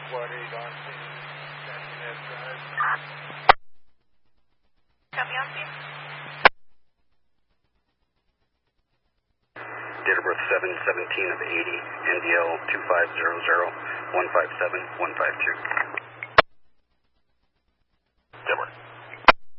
Squad 8 on scene, Santinez Drive. Copy on scene. Date of birth 7/17 of 80, NDL 2500 157 152.